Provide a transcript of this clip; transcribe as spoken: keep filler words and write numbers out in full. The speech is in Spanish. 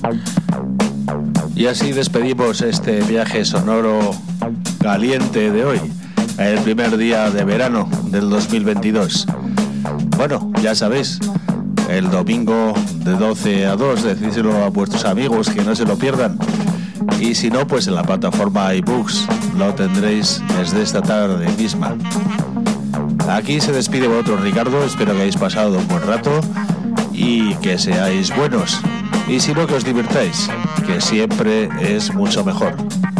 Y así despedimos este viaje sonoro caliente de hoy, el primer día de verano del dos mil veintidós. Bueno, ya sabéis, el domingo de doce a dos, decídselo a vuestros amigos que no se lo pierdan. Y si no, pues en la plataforma iBooks lo tendréis desde esta tarde misma. Aquí se despide otro Ricardo, espero que hayáis pasado un buen rato y que seáis buenos. Y si no, que os divirtáis, que siempre es mucho mejor.